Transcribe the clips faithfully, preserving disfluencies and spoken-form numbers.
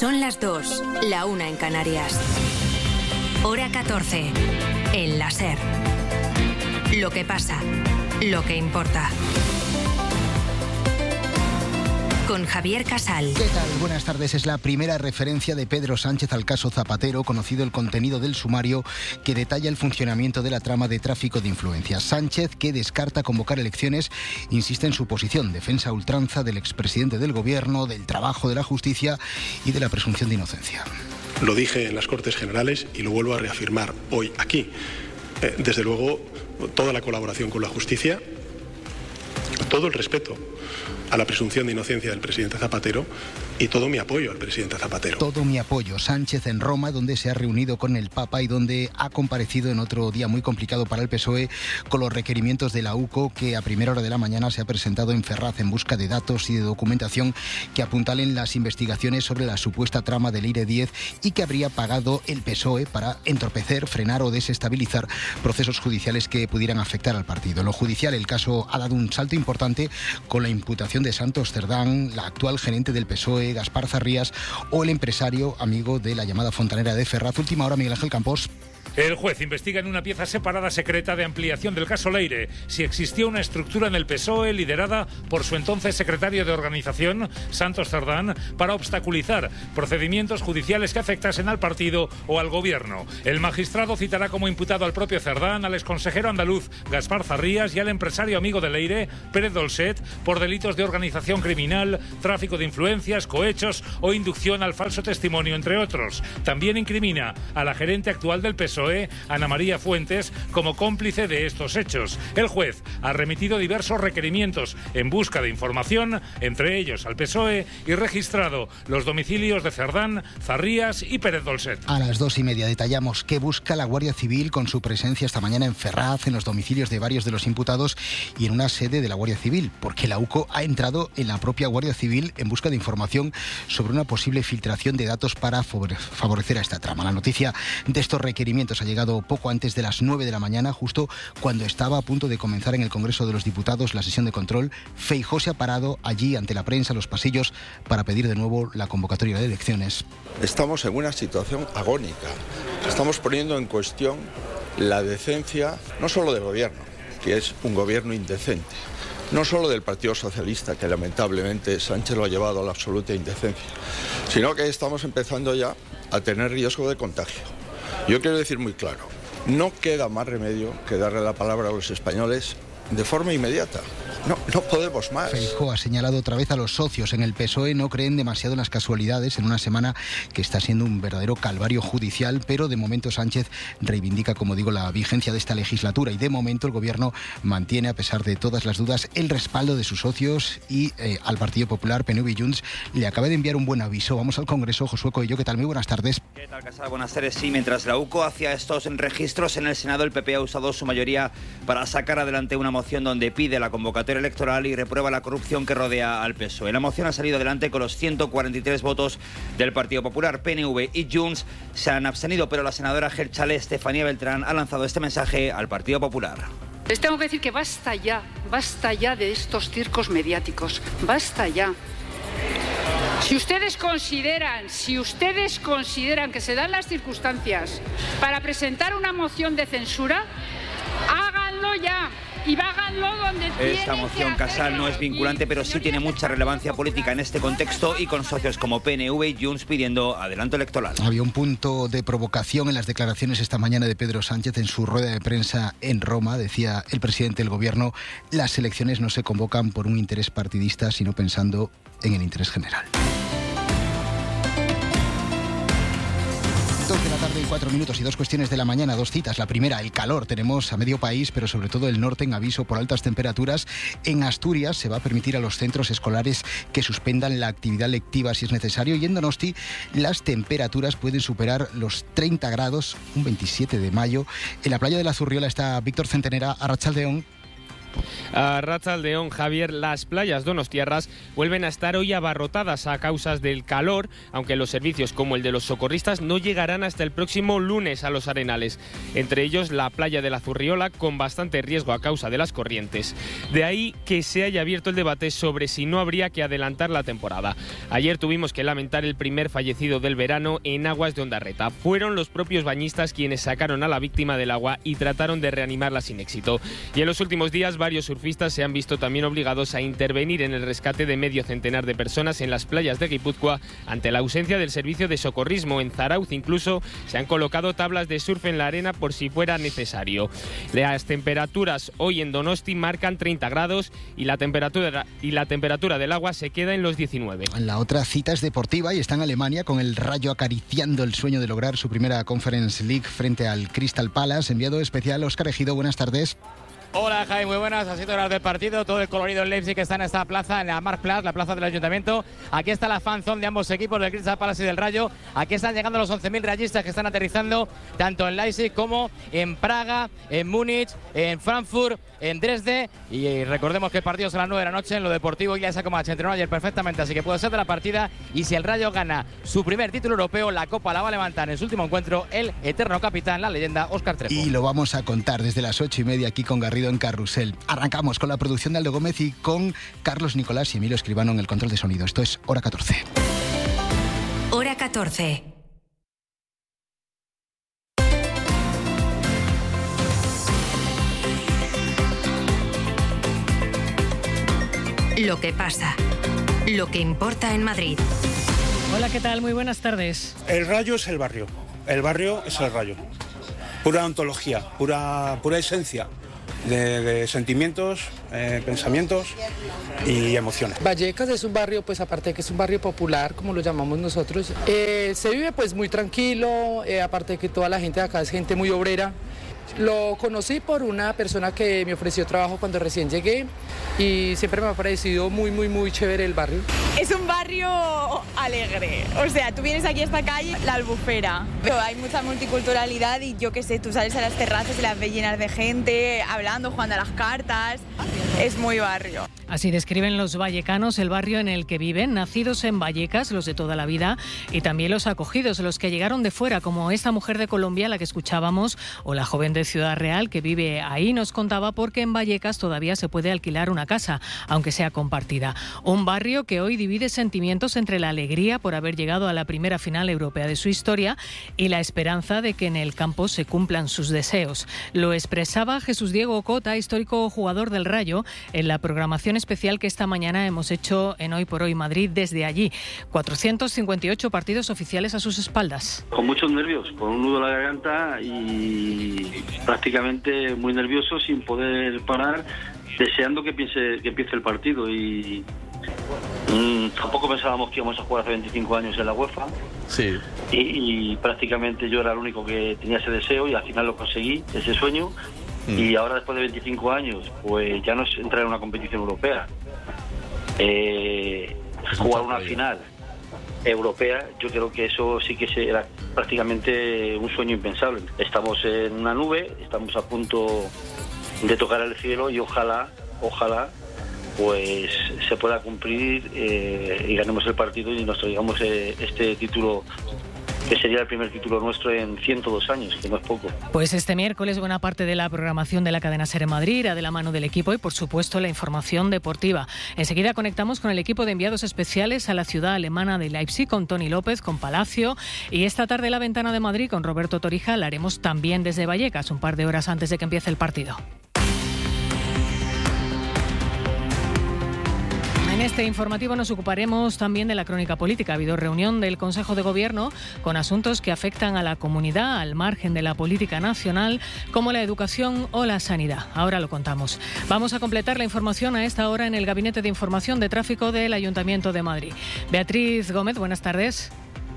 Son las dos, la una en Canarias. Hora catorce, en la SER. Lo que pasa, lo que importa. Con Javier Casal. ¿Qué tal? Buenas tardes. Es la primera referencia de Pedro Sánchez al caso Zapatero, conocido el contenido del sumario que detalla el funcionamiento de la trama de tráfico de influencias. Sánchez, que descarta convocar elecciones, insiste en su posición, defensa a ultranza del expresidente del gobierno, del trabajo de la justicia y de la presunción de inocencia. Lo dije en las Cortes Generales y lo vuelvo a reafirmar hoy aquí. Eh, desde luego, toda la colaboración con la justicia, todo el respeto a la presunción de inocencia del presidente Zapatero y todo mi apoyo al presidente Zapatero. Todo mi apoyo. Sánchez en Roma, donde se ha reunido con el Papa y donde ha comparecido en otro día muy complicado para el P S O E con los requerimientos de la U C O, que a primera hora de la mañana se ha presentado en Ferraz en busca de datos y de documentación que apuntalen las investigaciones sobre la supuesta trama del Eire diez y que habría pagado el P S O E para entorpecer, frenar o desestabilizar procesos judiciales que pudieran afectar al partido. En lo judicial, el caso ha dado un salto importante con la imputación de Santos Cerdán, la actual gerente del P S O E, Gaspar Zarrías, o el empresario amigo de la llamada fontanera de Ferraz. Última hora, Miguel Ángel Campos. El juez investiga en una pieza separada secreta de ampliación del caso Leire si existía una estructura en el P S O E liderada por su entonces secretario de organización, Santos Cerdán, para obstaculizar procedimientos judiciales que afectasen al partido o al gobierno. El magistrado citará como imputado al propio Cerdán, al exconsejero andaluz Gaspar Zarrías y al empresario amigo de Leire, Pérez Dolcet, por delitos de organización criminal, tráfico de influencias, cohechos o inducción al falso testimonio, entre otros. También incrimina a la gerente actual del P S O E, Ana María Fuentes, como cómplice de estos hechos. El juez ha remitido diversos requerimientos en busca de información, entre ellos al P S O E, y registrado los domicilios de Cerdán, Zarrías y Pérez Dolcet. A las dos y media detallamos qué busca la Guardia Civil con su presencia esta mañana en Ferraz, en los domicilios de varios de los imputados y en una sede de la Guardia Civil, porque la U C O ha entrado en la propia Guardia Civil en busca de información sobre una posible filtración de datos para favorecer a esta trama. La noticia de estos requerimientos ha llegado poco antes de las nueve de la mañana, justo cuando estaba a punto de comenzar en el Congreso de los Diputados la sesión de control. Feijóo se ha parado allí ante la prensa, los pasillos, para pedir de nuevo la convocatoria de elecciones. Estamos en una situación agónica. Estamos poniendo en cuestión la decencia, no solo del gobierno, que es un gobierno indecente, no solo del Partido Socialista, que lamentablemente Sánchez lo ha llevado a la absoluta indecencia, sino que estamos empezando ya a tener riesgo de contagio. Yo quiero decir muy claro, no queda más remedio que darle la palabra a los españoles de forma inmediata. No, no podemos más. Feijóo ha señalado otra vez a los socios en el P S O E. No creen demasiado en las casualidades en una semana que está siendo un verdadero calvario judicial, pero de momento Sánchez reivindica, como digo, la vigencia de esta legislatura y de momento el gobierno mantiene, a pesar de todas las dudas, el respaldo de sus socios y eh, al Partido Popular, P N V y Junts le acaba de enviar un buen aviso. Vamos al Congreso. Josué Coello, ¿qué tal? Muy buenas tardes. ¿Qué tal, Casal? Buenas tardes. Sí, mientras la U C O hacía estos registros en el Senado, el P P ha usado su mayoría para sacar adelante una moción donde pide la convocatoria electoral y reprueba la corrupción que rodea al P S O E. La moción ha salido adelante con los ciento cuarenta y tres votos del Partido Popular. P N V y Junts se han abstenido, pero la senadora Geltzale, Estefanía Beltrán, ha lanzado este mensaje al Partido Popular. Les tengo que decir que basta ya, basta ya de estos circos mediáticos, basta ya. Si ustedes consideran, si ustedes consideran que se dan las circunstancias para presentar una moción de censura, háganlo ya. Y háganlo donde Esta moción, Casal, no es vinculante, pero sí tiene mucha relevancia política en este contexto y con socios como P N V y Junts pidiendo adelanto electoral. Había un punto de provocación en las declaraciones esta mañana de Pedro Sánchez en su rueda de prensa en Roma. Decía el presidente del gobierno, las elecciones no se convocan por un interés partidista, sino pensando en el interés general. dos de la tarde y cuatro minutos y dos cuestiones de la mañana, dos citas. La primera, el calor. Tenemos a medio país, pero sobre todo el norte, en aviso por altas temperaturas. En Asturias se va a permitir a los centros escolares que suspendan la actividad lectiva si es necesario. Y en Donosti las temperaturas pueden superar los treinta grados, un veintisiete de mayo. En la playa de la Zurriola está Víctor Centenera. Arratsaldeon. A Arratsaldeon, Javier, las playas donostiarras vuelven a estar hoy abarrotadas a causa del calor, aunque los servicios como el de los socorristas no llegarán hasta el próximo lunes a los arenales. Entre ellos la playa de la Zurriola, con bastante riesgo a causa de las corrientes. De ahí que se haya abierto el debate sobre si no habría que adelantar la temporada. Ayer tuvimos que lamentar el primer fallecido del verano en aguas de Ondarreta. Fueron los propios bañistas quienes sacaron a la víctima del agua y trataron de reanimarla sin éxito. Y en los últimos días varios surfistas se han visto también obligados a intervenir en el rescate de medio centenar de personas en las playas de Guipúzcoa ante la ausencia del servicio de socorrismo. En Zarauz incluso se han colocado tablas de surf en la arena por si fuera necesario. Las temperaturas hoy en Donosti marcan treinta grados y la temperatura, y la temperatura del agua se queda en los diecinueve. La otra cita es deportiva y está en Alemania, con el Rayo acariciando el sueño de lograr su primera Conference League frente al Crystal Palace. Enviado especial Óscar Ejido, buenas tardes. Hola Jaime, muy buenas, a siete horas del partido, todo el colorido en Leipzig que está en esta plaza, en la Marktplatz, la plaza del Ayuntamiento. Aquí está la fanzone de ambos equipos, del Crystal Palace y del Rayo. Aquí están llegando los once mil rayistas que están aterrizando tanto en Leipzig como en Praga, en Múnich, en Frankfurt, en Dresde. Y recordemos que el partido es a las nueve de la noche. En lo deportivo, Ilya Kovac entrenó ayer perfectamente, así que puede ser de la partida. Y si el Rayo gana su primer título europeo, la Copa la va a levantar en su último encuentro el eterno capitán, la leyenda Óscar Trepo. Y lo vamos a contar desde las ocho y media aquí con Garrido en Carrusel. Arrancamos con la producción de Aldo Gómez y con Carlos Nicolás y Emilio Escribano en el control de sonido. Esto es Hora catorce. Hora catorce. Lo que pasa, lo que importa en Madrid. Hola, ¿qué tal? Muy buenas tardes. El Rayo es el barrio, el barrio es el Rayo. Pura ontología, pura, pura esencia de, de sentimientos, eh, pensamientos y emociones. Vallecas es un barrio, pues aparte de que es un barrio popular, como lo llamamos nosotros, eh, se vive pues muy tranquilo, eh, aparte de que toda la gente de acá es gente muy obrera. Lo conocí por una persona que me ofreció trabajo cuando recién llegué y siempre me ha parecido muy, muy, muy chévere el barrio. Es un barrio alegre, o sea, tú vienes aquí a esta calle, la Albufera, pero hay mucha multiculturalidad y yo qué sé, tú sales a las terrazas y las ves llenas de gente, hablando, jugando a las cartas, es muy barrio. Así describen los vallecanos el barrio en el que viven, nacidos en Vallecas, los de toda la vida, y también los acogidos, los que llegaron de fuera, como esta mujer de Colombia, la que escuchábamos, o la joven de Ciudad Real, que vive ahí, nos contaba porque en Vallecas todavía se puede alquilar una casa, aunque sea compartida. Un barrio que hoy divide sentimientos entre la alegría por haber llegado a la primera final europea de su historia y la esperanza de que en el campo se cumplan sus deseos. Lo expresaba Jesús Diego Cota, histórico jugador del Rayo, en la programación especial que esta mañana hemos hecho en Hoy por Hoy Madrid desde allí. cuatrocientos cincuenta y ocho partidos oficiales a sus espaldas. Con muchos nervios, con un nudo en la garganta y prácticamente muy nervioso, sin poder parar, deseando que, piense, que empiece el partido. Y mmm, tampoco pensábamos que íbamos a jugar hace veinticinco años en la UEFA. Sí. Y, y prácticamente yo era el único que tenía ese deseo y al final lo conseguí, ese sueño. Mm. Y ahora, después de veinticinco años, pues ya no es entrar en una competición europea. Eh, jugar una final europea, yo creo que eso sí que era prácticamente un sueño impensable. Estamos en una nube, estamos a punto de tocar el cielo y ojalá, ojalá, pues se pueda cumplir eh, y ganemos el partido y nos traigamos eh, este título, que sería el primer título nuestro en ciento dos años, que no es poco. Pues este miércoles buena parte de la programación de la cadena SER en Madrid irá de la mano del equipo y, por supuesto, la información deportiva. Enseguida conectamos con el equipo de enviados especiales a la ciudad alemana de Leipzig, con Tony López, con Palacio, y esta tarde la Ventana de Madrid con Roberto Torija la haremos también desde Vallecas, un par de horas antes de que empiece el partido. En este informativo nos ocuparemos también de la crónica política. Ha habido reunión del Consejo de Gobierno con asuntos que afectan a la comunidad al margen de la política nacional, como la educación o la sanidad. Ahora lo contamos. Vamos a completar la información a esta hora en el Gabinete de Información de Tráfico del Ayuntamiento de Madrid. Beatriz Gómez, buenas tardes.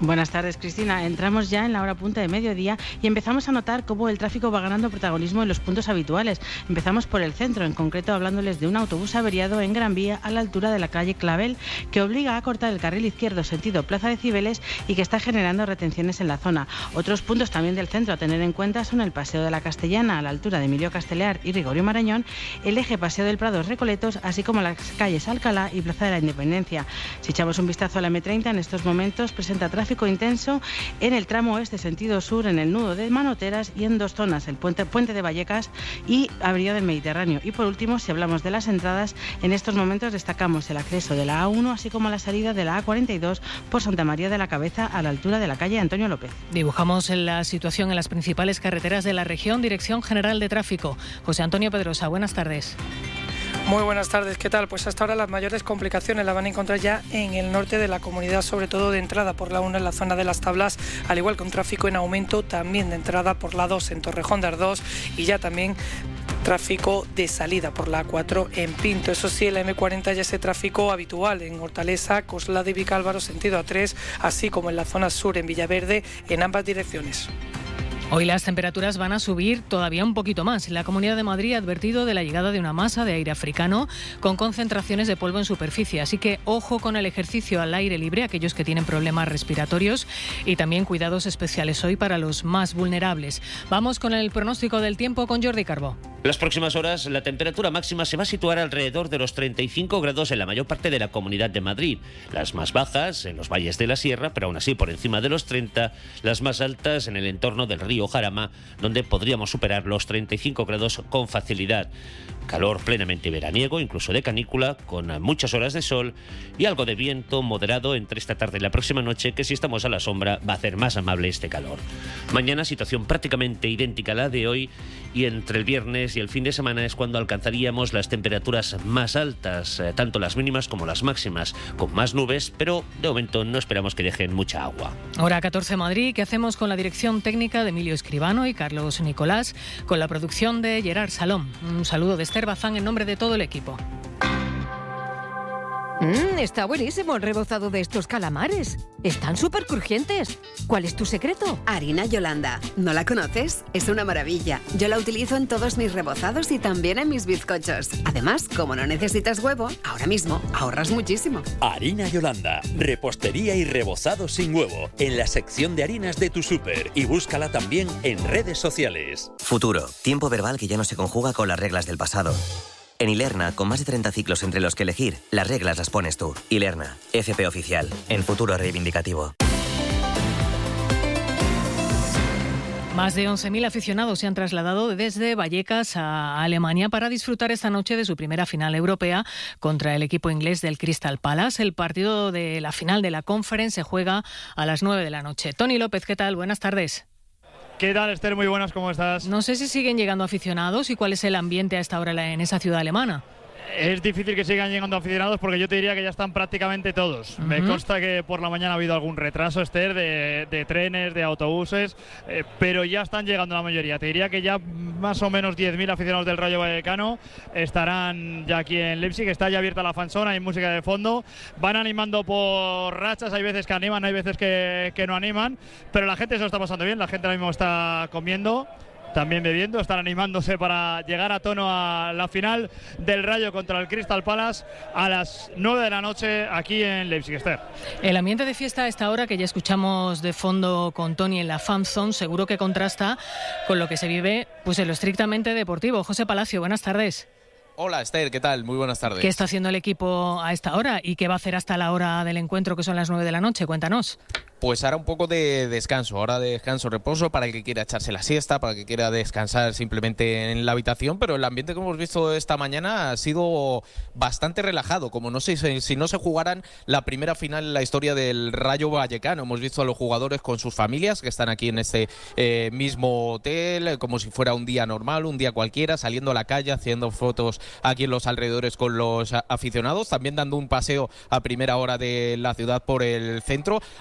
Buenas tardes, Cristina. Entramos ya en la hora punta de mediodía y empezamos a notar cómo el tráfico va ganando protagonismo en los puntos habituales. Empezamos por el centro, en concreto hablándoles de un autobús averiado en Gran Vía a la altura de la calle Clavel, que obliga a cortar el carril izquierdo sentido Plaza de Cibeles y que está generando retenciones en la zona. Otros puntos también del centro a tener en cuenta son el Paseo de la Castellana a la altura de Emilio Castelear y Rigorio Marañón, el eje Paseo del Prado Recoletos, así como las calles Alcalá y Plaza de la Independencia. Si echamos un vistazo a la eme treinta, en estos momentos presenta tráfico intenso en el tramo oeste sentido sur, en el nudo de Manoteras y en dos zonas, el puente, puente de Vallecas y Avenida del Mediterráneo. Y por último, si hablamos de las entradas, en estos momentos destacamos el acceso de la A uno, así como la salida de la A cuarenta y dos por Santa María de la Cabeza a la altura de la calle Antonio López. Dibujamos la situación en las principales carreteras de la región. Dirección General de Tráfico, José Antonio Pedrosa, buenas tardes. Muy buenas tardes, ¿qué tal? Pues hasta ahora las mayores complicaciones las van a encontrar ya en el norte de la comunidad, sobre todo de entrada por la uno en la zona de Las Tablas, al igual que un tráfico en aumento también de entrada por la dos en Torrejón de Ardoz y ya también tráfico de salida por la A cuatro en Pinto. Eso sí, en la eme cuarenta ya ese tráfico habitual en Hortaleza, Coslada y Vicálvaro sentido A tres, así como en la zona sur en Villaverde en ambas direcciones. Hoy las temperaturas van a subir todavía un poquito más. La Comunidad de Madrid ha advertido de la llegada de una masa de aire africano con concentraciones de polvo en superficie. Así que ojo con el ejercicio al aire libre, aquellos que tienen problemas respiratorios, y también cuidados especiales hoy para los más vulnerables. Vamos con el pronóstico del tiempo con Jordi Carbó. Las próximas horas la temperatura máxima se va a situar alrededor de los treinta y cinco grados en la mayor parte de la Comunidad de Madrid. Las más bajas en los valles de la Sierra, pero aún así por encima de los treinta. Las más altas en el entorno del río Jarama, donde podríamos superar los treinta y cinco grados con facilidad. Calor plenamente veraniego, incluso de canícula, con muchas horas de sol y algo de viento moderado entre esta tarde y la próxima noche, que si estamos a la sombra va a hacer más amable este calor. Mañana situación prácticamente idéntica a la de hoy, y entre el viernes y el fin de semana es cuando alcanzaríamos las temperaturas más altas, eh, tanto las mínimas como las máximas, con más nubes, pero de momento no esperamos que dejen mucha agua. Hora catorce Madrid, ¿qué hacemos con la dirección técnica de Emilio Escribano y Carlos Nicolás, con la producción de Gerard Salom? Un saludo de Esther Bazán en nombre de todo el equipo. Mmm, está buenísimo el rebozado de estos calamares. Están súper crujientes. ¿Cuál es tu secreto? Harina Yolanda. ¿No la conoces? Es una maravilla. Yo la utilizo en todos mis rebozados y también en mis bizcochos. Además, como no necesitas huevo, ahora mismo ahorras muchísimo. Harina Yolanda. Repostería y rebozado sin huevo. En la sección de harinas de tu súper. Y búscala también en redes sociales. Futuro. Tiempo verbal que ya no se conjuga con las reglas del pasado. En Ilerna, con más de treinta ciclos entre los que elegir, las reglas las pones tú. Ilerna, F P oficial, en futuro reivindicativo. Más de once mil aficionados se han trasladado desde Vallecas a Alemania para disfrutar esta noche de su primera final europea contra el equipo inglés del Crystal Palace. El partido de la final de la Conference se juega a las nueve de la noche. Tony López, ¿qué tal? Buenas tardes. ¿Qué tal, Esther? Muy buenas, ¿cómo estás? No sé si siguen llegando aficionados y cuál es el ambiente a esta hora en esa ciudad alemana. Es difícil que sigan llegando aficionados porque yo te diría que ya están prácticamente todos. Uh-huh. Me consta que por la mañana ha habido algún retraso, Esther, de, de trenes, de autobuses, eh, pero ya están llegando la mayoría. Te diría que ya más o menos diez mil aficionados del Rayo Vallecano estarán ya aquí en Leipzig. Está ya abierta la fanzona, hay música de fondo. Van animando por rachas, hay veces que animan, hay veces que, que no animan, pero la gente se lo está pasando bien. La gente ahora mismo está comiendo, también bebiendo, están animándose para llegar a tono a la final del Rayo contra el Crystal Palace a las nueve de la noche aquí en Leipzig, Esther. El ambiente de fiesta a esta hora, que ya escuchamos de fondo con Tony en la Fan Zone, seguro que contrasta con lo que se vive pues en lo estrictamente deportivo. José Palacio, buenas tardes. Hola, Esther, ¿qué tal? Muy buenas tardes. ¿Qué está haciendo el equipo a esta hora y qué va a hacer hasta la hora del encuentro, que son las nueve de la noche? Cuéntanos. Pues ahora un poco de descanso, hora de descanso, reposo, para el que quiera echarse la siesta, para el que quiera descansar simplemente en la habitación, pero el ambiente que hemos visto esta mañana ha sido bastante relajado, como no sé si, si no se jugaran la primera final en la historia del Rayo Vallecano. Hemos visto a los jugadores con sus familias que están aquí en este eh, mismo hotel, como si fuera un día normal, un día cualquiera, saliendo a la calle, haciendo fotos aquí en los alrededores con los aficionados, también dando un paseo a primera hora de la ciudad por el centro, así que es un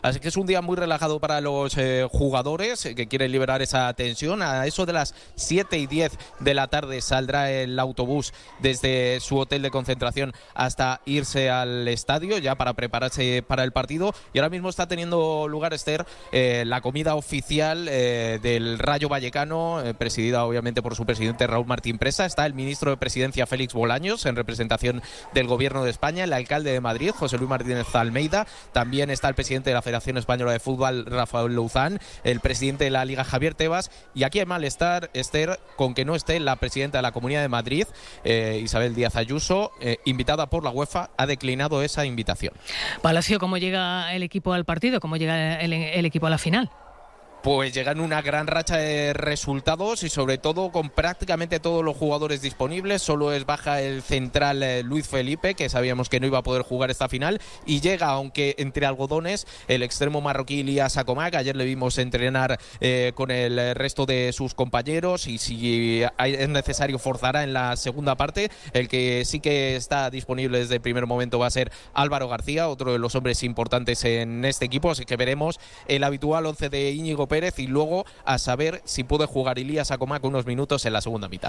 un día muy relajado para los eh, jugadores eh, que quieren liberar esa tensión. A eso de las siete y diez de la tarde saldrá el autobús desde su hotel de concentración hasta irse al estadio ya para prepararse para el partido. Y ahora mismo está teniendo lugar, Esther, eh, la comida oficial eh, del Rayo Vallecano, eh, presidida obviamente por su presidente Raúl Martín Presa. Está el ministro de Presidencia Félix Bolaños en representación del Gobierno de España, el alcalde de Madrid José Luis Martínez Almeida, también está el presidente de la Federación Española de Fútbol Rafael Louzán, el presidente de la Liga Javier Tebas, y aquí hay malestar, Esther, con que no esté la presidenta de la Comunidad de Madrid, eh, Isabel Díaz Ayuso, eh, invitada por la UEFA, ha declinado esa invitación. Palacio, ¿cómo llega el equipo al partido? ¿Cómo llega el, el equipo a la final? Pues llegan una gran racha de resultados y sobre todo con prácticamente todos los jugadores disponibles. Solo es baja el central eh, Luis Felipe, que sabíamos que no iba a poder jugar esta final, y llega, aunque entre algodones, el extremo marroquí Ilyas Akomak. Ayer le vimos entrenar eh, con el resto de sus compañeros y si es necesario forzará en la segunda parte. El que sí que está disponible desde el primer momento va a ser Álvaro García, otro de los hombres importantes en este equipo, así que veremos el habitual once de Íñigo Pérez y luego a saber si puede jugar Ilyas Akomak unos minutos en la segunda mitad.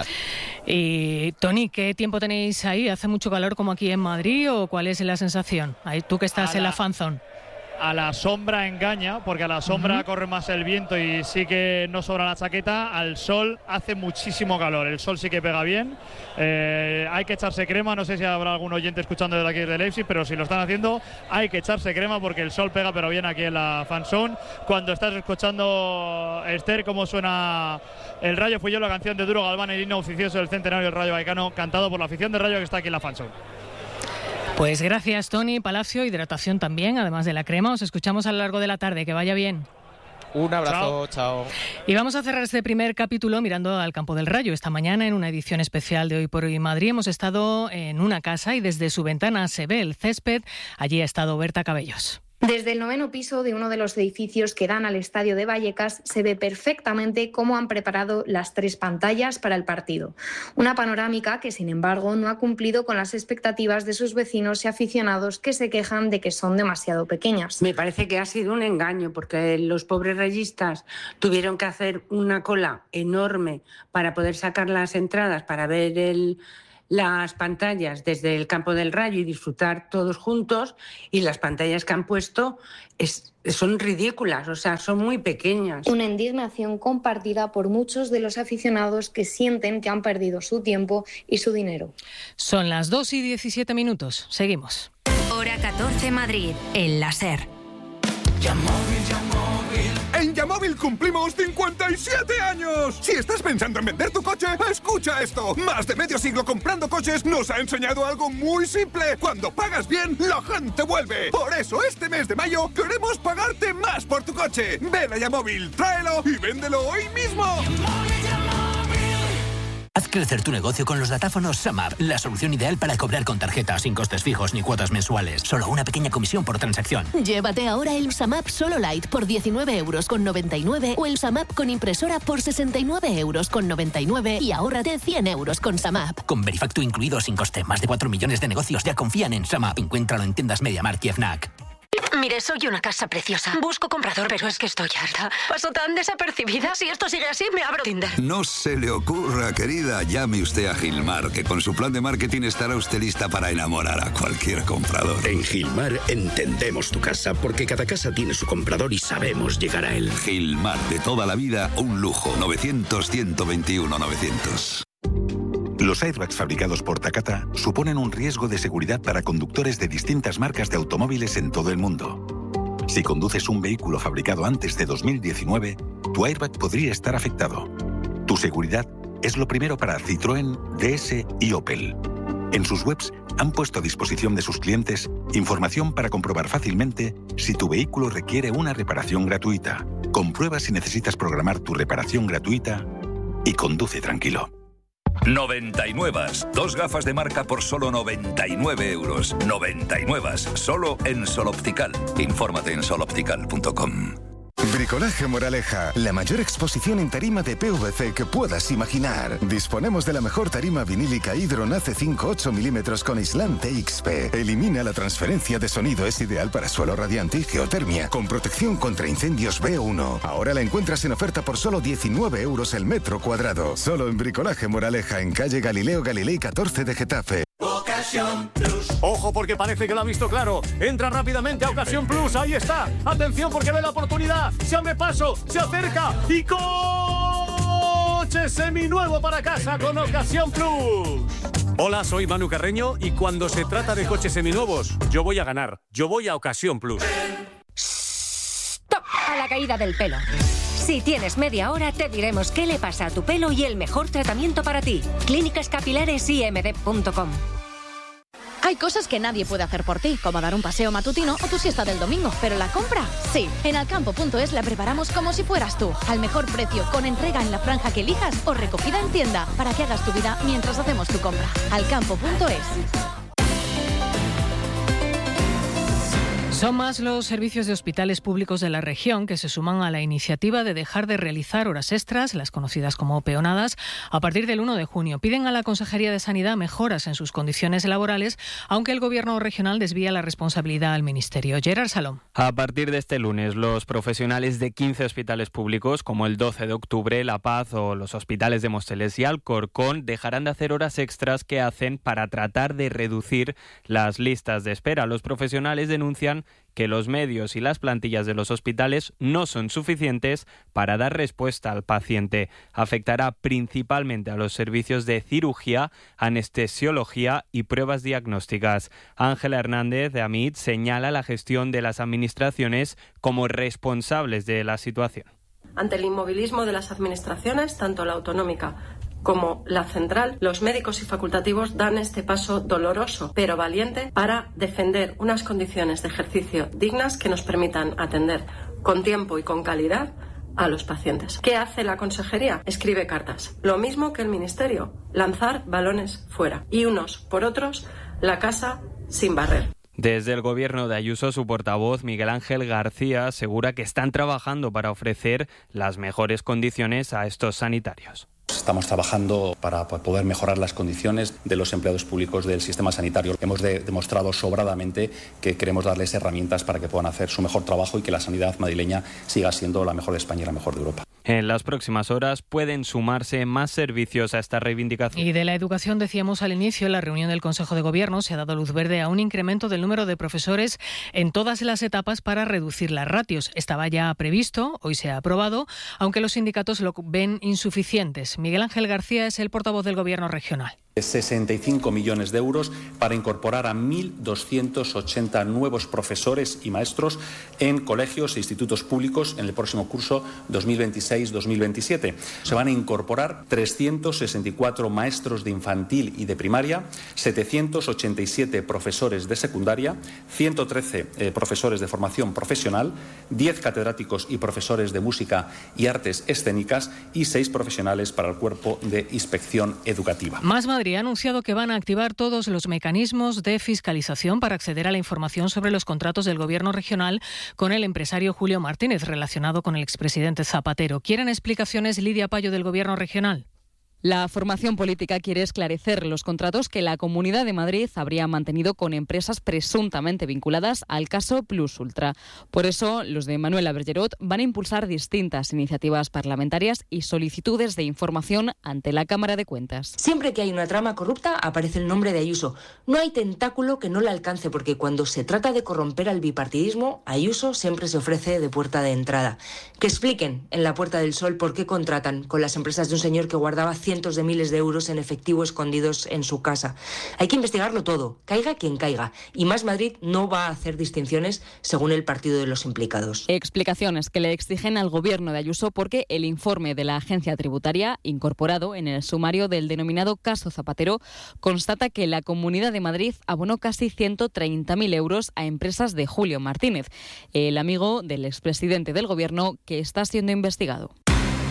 Y Tony, ¿qué tiempo tenéis ahí? ¿Hace mucho calor como aquí en Madrid o cuál es la sensación? Ahí, tú que estás a en la, la fan zone. A la sombra engaña, porque a la sombra uh-huh. corre más el viento y sí que no sobra la chaqueta. Al sol hace muchísimo calor, el sol sí que pega bien. Eh, hay que echarse crema, no sé si habrá algún oyente escuchando desde aquí de Leipzig, pero si lo están haciendo hay que echarse crema porque el sol pega pero bien aquí en la fanzone. Cuando estás escuchando, Esther, cómo suena el Rayo Fui Yo, la canción de Duro Galván, el himno oficioso del centenario del Rayo Vallecano, cantado por la afición del Rayo que está aquí en la fanzone. Pues gracias, Tony. Palacio, hidratación también, además de la crema. Os escuchamos a lo largo de la tarde. Que vaya bien. Un abrazo, chao. chao. Y vamos a cerrar este primer capítulo mirando al campo del Rayo. Esta mañana, en una edición especial de Hoy por Hoy Madrid, hemos estado en una casa y desde su ventana se ve el césped. Allí ha estado Berta Cabellos. Desde el noveno piso de uno de los edificios que dan al estadio de Vallecas se ve perfectamente cómo han preparado las tres pantallas para el partido. Una panorámica que, sin embargo, no ha cumplido con las expectativas de sus vecinos y aficionados que se quejan de que son demasiado pequeñas. Me parece que ha sido un engaño porque los pobres rayistas tuvieron que hacer una cola enorme para poder sacar las entradas para ver el... las pantallas desde el campo del Rayo y disfrutar todos juntos, y las pantallas que han puesto es, son ridículas, o sea, son muy pequeñas. Una indignación compartida por muchos de los aficionados que sienten que han perdido su tiempo y su dinero. Son las dos y diecisiete minutos. Seguimos. Hora catorce Madrid, el láser. Yamóvil, Yamóvil. En Yamóvil cumplimos cincuenta y siete años. Si estás pensando en vender tu coche, escucha esto. Más de medio siglo comprando coches nos ha enseñado algo muy simple. Cuando pagas bien, la gente vuelve. Por eso este mes de mayo queremos pagarte más por tu coche. Ven a Yamóvil, tráelo y véndelo hoy mismo. Yamóvil, Yamóvil. Haz crecer tu negocio con los datáfonos SumUp, la solución ideal para cobrar con tarjeta sin costes fijos ni cuotas mensuales. Solo una pequeña comisión por transacción. Llévate ahora el SumUp Solo Lite por diecinueve euros con noventa y nueve o el SumUp con impresora por sesenta y nueve euros con noventa y nueve y ahórrate cien euros con SumUp. Con Verifactu incluido sin coste, más de cuatro millones de negocios ya confían en SumUp. Encuéntralo en tiendas MediaMarkt y FNAC. Mire, soy una casa preciosa. Busco comprador, pero es que estoy harta. Paso tan desapercibida. Si esto sigue así, me abro Tinder. No se le ocurra, querida. Llame usted a Gilmar, que con su plan de marketing estará usted lista para enamorar a cualquier comprador. En Gilmar entendemos tu casa, porque cada casa tiene su comprador y sabemos llegar a él. Gilmar, de toda la vida, un lujo. novecientos, ciento veintiuno, novecientos. Los airbags fabricados por Takata suponen un riesgo de seguridad para conductores de distintas marcas de automóviles en todo el mundo. Si conduces un vehículo fabricado antes de dos mil diecinueve, tu airbag podría estar afectado. Tu seguridad es lo primero para Citroën, D S y Opel. En sus webs han puesto a disposición de sus clientes información para comprobar fácilmente si tu vehículo requiere una reparación gratuita. Comprueba si necesitas programar tu reparación gratuita y conduce tranquilo. noventa y nueve. Dos gafas de marca por solo noventa y nueve euros. noventa y nueve. Solo en Sol Optical. Infórmate en sol optical punto com. Bricolaje Moraleja, la mayor exposición en tarima de P V C que puedas imaginar. Disponemos de la mejor tarima vinílica Hydron A C cinco ocho milímetros con aislante X P. Elimina la transferencia de sonido, es ideal para suelo radiante y geotermia, con protección contra incendios B uno. Ahora la encuentras en oferta por solo diecinueve euros el metro cuadrado. Solo en Bricolaje Moraleja, en calle Galileo Galilei catorce de Getafe. Ocasión Plus. Ojo, porque parece que lo ha visto claro. Entra rápidamente a Ocasión Plus, ahí está. Atención, porque ve la oportunidad. Se abre paso, se acerca y coche seminuevo para casa con Ocasión Plus. Hola, soy Manu Carreño y cuando se trata de coches seminuevos, yo voy a ganar. Yo voy a Ocasión Plus. ¡Stop! A la caída del pelo. Si tienes media hora, te diremos qué le pasa a tu pelo y el mejor tratamiento para ti. Clínicas Capilares I M D punto com. Hay cosas que nadie puede hacer por ti, como dar un paseo matutino o tu siesta del domingo, pero la compra, sí. En alcampo punto es la preparamos como si fueras tú, al mejor precio, con entrega en la franja que elijas o recogida en tienda, para que hagas tu vida mientras hacemos tu compra. alcampo punto es. Son más los servicios de hospitales públicos de la región que se suman a la iniciativa de dejar de realizar horas extras, las conocidas como peonadas, a partir del uno de junio. Piden a la Consejería de Sanidad mejoras en sus condiciones laborales, aunque el Gobierno regional desvía la responsabilidad al Ministerio. Gerard Salom. A partir de este lunes, los profesionales de quince hospitales públicos, como el doce de octubre, La Paz o los hospitales de Móstoles y Alcorcón, dejarán de hacer horas extras que hacen para tratar de reducir las listas de espera. Los profesionales denuncian que los medios y las plantillas de los hospitales no son suficientes para dar respuesta al paciente. Afectará principalmente a los servicios de cirugía, anestesiología y pruebas diagnósticas. Ángela Hernández de AMIT señala la gestión de las administraciones como responsables de la situación. Ante el inmovilismo de las administraciones, tanto la autonómica como la central, los médicos y facultativos dan este paso doloroso, pero valiente, para defender unas condiciones de ejercicio dignas que nos permitan atender con tiempo y con calidad a los pacientes. ¿Qué hace la Consejería? Escribe cartas. Lo mismo que el Ministerio, lanzar balones fuera. Y unos por otros, la casa sin barrer. Desde el gobierno de Ayuso, su portavoz Miguel Ángel García asegura que están trabajando para ofrecer las mejores condiciones a estos sanitarios. Estamos trabajando para poder mejorar las condiciones de los empleados públicos del sistema sanitario. Hemos de, demostrado sobradamente que queremos darles herramientas para que puedan hacer su mejor trabajo y que la sanidad madrileña siga siendo la mejor de España y la mejor de Europa. En las próximas horas pueden sumarse más servicios a esta reivindicación. Y de la educación decíamos al inicio, en la reunión del Consejo de Gobierno se ha dado luz verde a un incremento del número de profesores en todas las etapas para reducir las ratios. Estaba ya previsto, hoy se ha aprobado, aunque los sindicatos lo ven insuficientes. Miguel Ángel García es el portavoz del Gobierno regional. sesenta y cinco millones de euros para incorporar a mil doscientos ochenta nuevos profesores y maestros en colegios e institutos públicos en el próximo curso dos mil veintiséis dos mil veintisiete. Se van a incorporar trescientos sesenta y cuatro maestros de infantil y de primaria, setecientos ochenta y siete profesores de secundaria, ciento trece eh, profesores de formación profesional, diez catedráticos y profesores de música y artes escénicas y seis profesionales para el cuerpo de inspección educativa. Más Madrid ha anunciado que van a activar todos los mecanismos de fiscalización para acceder a la información sobre los contratos del Gobierno regional con el empresario Julio Martínez, relacionado con el expresidente Zapatero. ¿Quieren explicaciones, Lidia Payo, del Gobierno regional? La formación política quiere esclarecer los contratos que la Comunidad de Madrid habría mantenido con empresas presuntamente vinculadas al caso Plus Ultra. Por eso, los de Manuela Bergerot van a impulsar distintas iniciativas parlamentarias y solicitudes de información ante la Cámara de Cuentas. Siempre que hay una trama corrupta, aparece el nombre de Ayuso. No hay tentáculo que no la alcance, porque cuando se trata de corromper al bipartidismo, Ayuso siempre se ofrece de puerta de entrada. Que expliquen en la Puerta del Sol por qué contratan con las empresas de un señor que guardaba cientos de miles de euros en efectivo escondidos en su casa. Hay que investigarlo todo, caiga quien caiga. Y Más Madrid no va a hacer distinciones según el partido de los implicados. Explicaciones que le exigen al Gobierno de Ayuso porque el informe de la agencia tributaria, incorporado en el sumario del denominado caso Zapatero, constata que la Comunidad de Madrid abonó casi ciento treinta mil euros a empresas de Julio Martínez, el amigo del expresidente del Gobierno que está siendo investigado.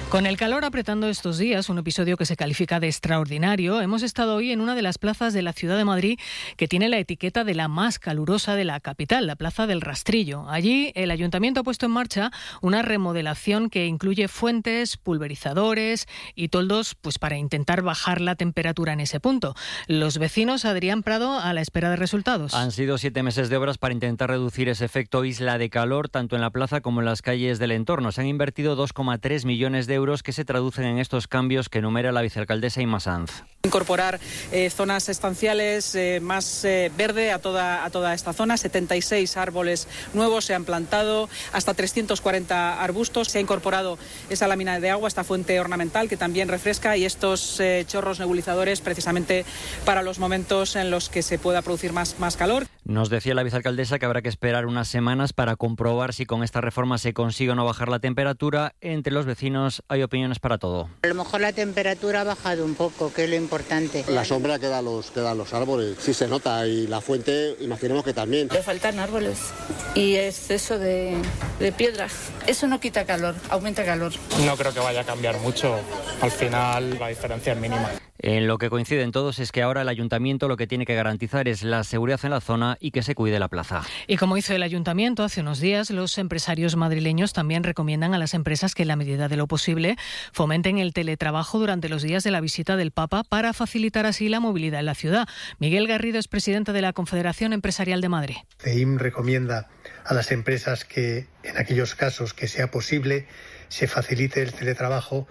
Con el calor apretando estos días, un episodio que se califica de extraordinario, hemos estado hoy en una de las plazas de la ciudad de Madrid que tiene la etiqueta de la más calurosa de la capital, la Plaza del Rastrillo. Allí el Ayuntamiento ha puesto en marcha una remodelación que incluye fuentes, pulverizadores y toldos, pues para intentar bajar la temperatura en ese punto. Los vecinos, Adrián Prado, a la espera de resultados. Han sido siete meses de obras para intentar reducir ese efecto isla de calor, tanto en la plaza como en las calles del entorno. Se han invertido dos coma tres millones de euros que se traducen en estos cambios que enumera la vicealcaldesa Inma Sanz. Incorporar eh, zonas estanciales, eh, más eh, verde a toda, a toda esta zona. setenta y seis árboles nuevos se han plantado, hasta trescientos cuarenta arbustos. Se ha incorporado esa lámina de agua, esta fuente ornamental que también refresca, y estos eh, chorros nebulizadores precisamente para los momentos en los que se pueda producir más, más calor. Nos decía la vicealcaldesa que habrá que esperar unas semanas para comprobar si con esta reforma se consigue o no bajar la temperatura. Entre los vecinos hay opiniones para todo. A lo mejor la temperatura ha bajado un poco, que es lo importante. La sombra que dan los, que dan los árboles, sí se nota, y la fuente, imaginemos que también. Le faltan árboles y exceso de, de piedras. Eso no quita calor, aumenta calor. No creo que vaya a cambiar mucho. Al final la diferencia es mínima. En lo que coinciden todos es que ahora el ayuntamiento lo que tiene que garantizar es la seguridad en la zona y que se cuide la plaza. Y como hizo el ayuntamiento hace unos días, los empresarios madrileños también recomiendan a las empresas que en la medida de lo posible fomenten el teletrabajo durante los días de la visita del Papa para facilitar así la movilidad en la ciudad. Miguel Garrido es presidente de la Confederación Empresarial de Madrid. C E I M recomienda a las empresas que en aquellos casos que sea posible se facilite el teletrabajo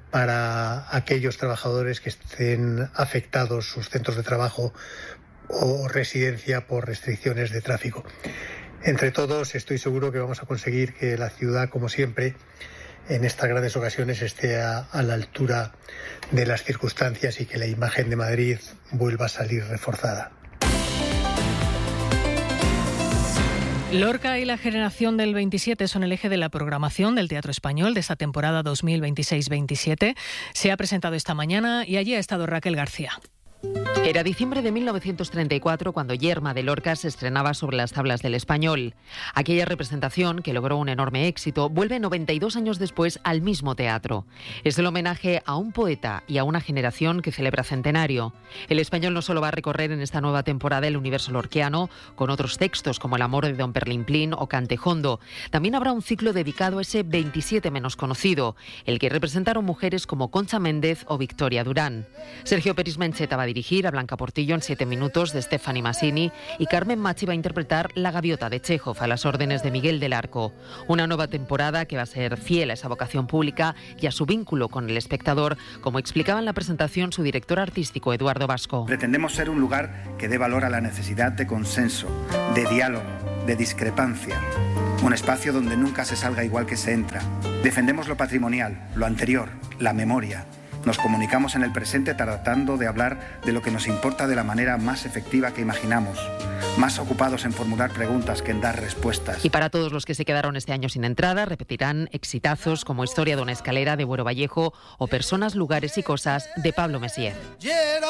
para aquellos trabajadores que estén afectados sus centros de trabajo o residencia por restricciones de tráfico. Entre todos, estoy seguro que vamos a conseguir que la ciudad, como siempre, en estas grandes ocasiones esté a, a la altura de las circunstancias y que la imagen de Madrid vuelva a salir reforzada. Lorca y la generación del veintisiete son el eje de la programación del Teatro Español de esta temporada dos mil veintiséis veintisiete. Se ha presentado esta mañana y allí ha estado Raquel García. Era diciembre de mil novecientos treinta y cuatro cuando Yerma de Lorca se estrenaba sobre las tablas del Español. Aquella representación, que logró un enorme éxito, vuelve noventa y dos años después al mismo teatro. Es el homenaje a un poeta y a una generación que celebra centenario. El Español no solo va a recorrer en esta nueva temporada el universo lorquiano, con otros textos como El amor de Don Perlimplín o Cantejondo. También habrá un ciclo dedicado a ese veintisiete menos conocido, el que representaron mujeres como Concha Méndez o Victoria Durán. Sergio Peris Mencheta va a dirigir, a Blanca Portillo en siete minutos de Stefani Massini, y Carmen Machi va a interpretar La gaviota de Chekhov a las órdenes de Miguel del Arco. Una nueva temporada que va a ser fiel a esa vocación pública y a su vínculo con el espectador, como explicaba en la presentación su director artístico Eduardo Vasco. Pretendemos ser un lugar que dé valor a la necesidad de consenso, de diálogo, de discrepancia. Un espacio donde nunca se salga igual que se entra. Defendemos lo patrimonial, lo anterior, la memoria. Nos comunicamos en el presente tratando de hablar de lo que nos importa de la manera más efectiva que imaginamos, más ocupados en formular preguntas que en dar respuestas. Y para todos los que se quedaron este año sin entrada, repetirán exitazos como Historia de una escalera de Buero Vallejo o Personas, lugares y cosas de Pablo Messier.